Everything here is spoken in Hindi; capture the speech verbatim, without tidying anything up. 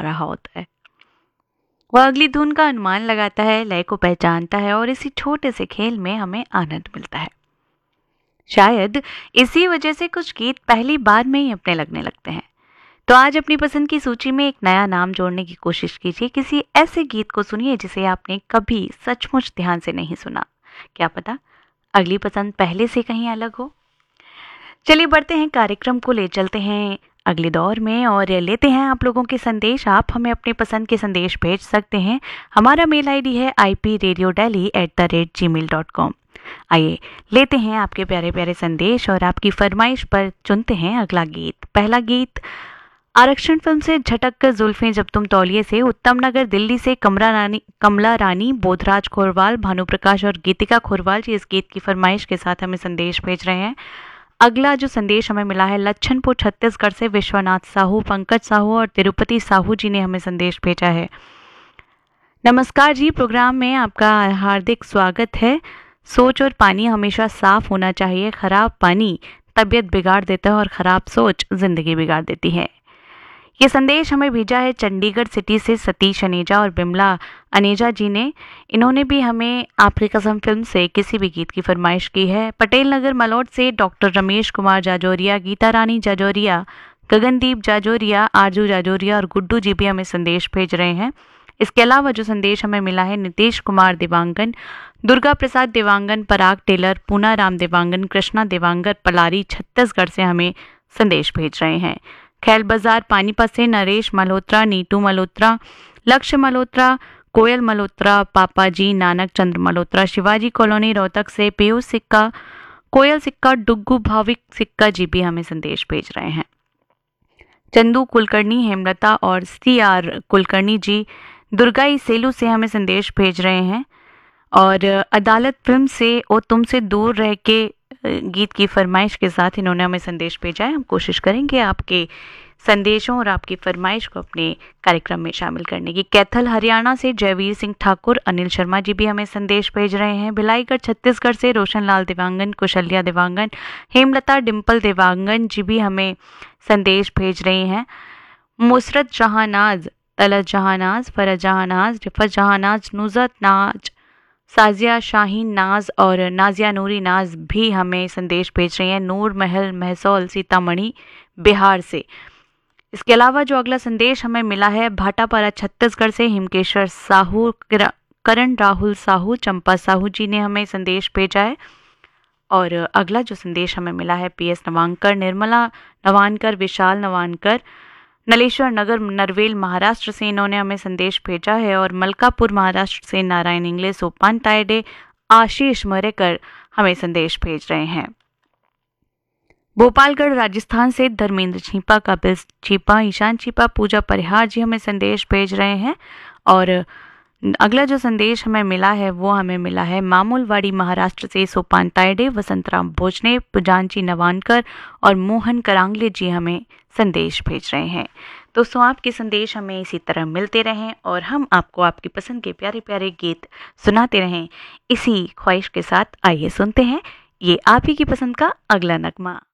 रहा होता है। वह अगली धुन का अनुमान लगाता है, लय को पहचानता है और इसी छोटे से खेल में हमें आनंद मिलता है। शायद इसी वजह से कुछ गीत पहली बार में ही अपने लगने लगते हैं। तो आज अपनी पसंद की सूची में एक नया नाम जोड़ने की कोशिश कीजिए। किसी ऐसे गीत को सुनिए जिसे आपने कभी सचमुच ध्यान से नहीं सुना। क्या पता अगली पसंद पहले से कहीं अलग हो। चलिए बढ़ते हैं, कार्यक्रम को ले चलते हैं अगले दौर में और लेते हैं आप लोगों के संदेश। आप हमें अपने पसंद के संदेश भेज सकते हैं। हमारा मेल आईडी है I P radio daily at the rate ji mail dot com. आइए लेते हैं आपके प्यारे प्यारे संदेश और आपकी फरमाइश पर चुनते हैं अगला गीत। पहला गीत आरक्षण फिल्म से झटक कर जुल्फें जब तुम तौलिए से, उत्तम नगर दिल्ली से कमला रानी कमला रानी बोधराज खोरवाल, भानु प्रकाश और गीतिका खोरवाल जी इस गीत की फरमाइश के साथ हमें संदेश भेज रहे हैं। अगला जो संदेश हमें मिला है लच्छनपुर छत्तीसगढ़ से विश्वनाथ साहू, पंकज साहू और तिरुपति साहू जी ने हमें संदेश भेजा है। नमस्कार जी, प्रोग्राम में आपका हार्दिक स्वागत है। सोच और पानी हमेशा साफ होना चाहिए। खराब पानी तबीयत बिगाड़ देता है और खराब सोच जिंदगी बिगाड़ देती है। ये संदेश हमें भेजा है चंडीगढ़ सिटी से सतीश अनेजा और बिमला अनेजा जी ने। इन्होंने भी हमें आपकी कसम फिल्म से किसी भी गीत की फरमाइश की है। पटेल नगर मलौट से डॉक्टर रमेश कुमार जाजोरिया, गीता रानी जाजोरिया, गगनदीप जाजोरिया, आरजू जाजोरिया और गुड्डू जी भी हमें संदेश भेज रहे हैं। इसके अलावा जो संदेश हमें मिला है नीतीश कुमार देवांगन, दुर्गा प्रसाद देवांगन, पराग टेलर, पूना राम देवांगन, कृष्णा देवांगन पलारी छत्तीसगढ़ से हमें संदेश भेज रहे हैं। खैल बाजार पानीपत से नरेश मल्होत्रा, नीतू मल्होत्रा, लक्ष्य मल्होत्रा, कोयल मल्होत्रा, पापा जी, नानक चंद्र मल्होत्रा, शिवाजी कॉलोनी रोहतक से पीयूष सिक्का, कोयल सिक्का, डुग्गू भाविक सिक्का जी भी हमें संदेश भेज रहे हैं। चंदू कुलकर्णी, हेमलता और सी आर कुलकर्णी जी दुर्गाई सेलू से हमें संदेश भेज रहे हैं। और अदालत फिल्म से ओ तुमसे दूर रह के गीत की फरमाइश के साथ इन्होंने हमें संदेश भेजा है। हम कोशिश करेंगे आपके संदेशों और आपकी फरमाइश को अपने कार्यक्रम में शामिल करने की। कैथल हरियाणा से जयवीर सिंह ठाकुर, अनिल शर्मा जी भी हमें संदेश भेज रहे हैं। भिलाईगढ़ छत्तीसगढ़ से रोशनलाल देवांगन, कुशल्या देवांगन, हेमलता डिम्पल देवांगन जी भी हमें संदेश भेज रहे हैं। मुसरत जहानाज, तलत जहानाज, फरज जहानाज, रिफत जहानाज, नुजत नाज, साजिया शाहीन नाज और नाजिया नूरी नाज भी हमें संदेश भेज रही हैं। नूर महल महसौल सीतामढ़ी बिहार से। इसके अलावा जो अगला संदेश हमें मिला है भाटापारा छत्तीसगढ़ से हिमकेश्वर साहू, करण राहुल साहू, चंपा साहू जी ने हमें संदेश भेजा है। और अगला जो संदेश हमें मिला है पी एस नवांकर, निर्मला नवानकर, विशाल नवानकर, नलेश्वर नगर नरवेल महाराष्ट्र से इन्होंने हमें संदेश भेजा है। और मलकापुर महाराष्ट्र से नारायण इंग्ले, सोपान तायडे, आशीष मरेकर हमें संदेश भेज रहे हैं। भोपालगढ़ राजस्थान से धर्मेंद्र छीपा, कपिल छीपा, ईशान छीपा, पूजा परिहार जी हमें संदेश भेज रहे हैं। और अगला जो संदेश हमें मिला है वो हमें मिला है मामूलवाड़ी महाराष्ट्र से सोपान तायडे, वसंतराम भोजने, पुजानची नवानकर और मोहन करांगले जी हमें संदेश भेज रहे हैं। दोस्तों आपके संदेश हमें इसी तरह मिलते रहें और हम आपको आपकी पसंद के प्यारे प्यारे गीत सुनाते रहें। इसी ख्वाहिश के साथ आइए सुनते हैं ये आप ही की पसंद का अगला नगमा।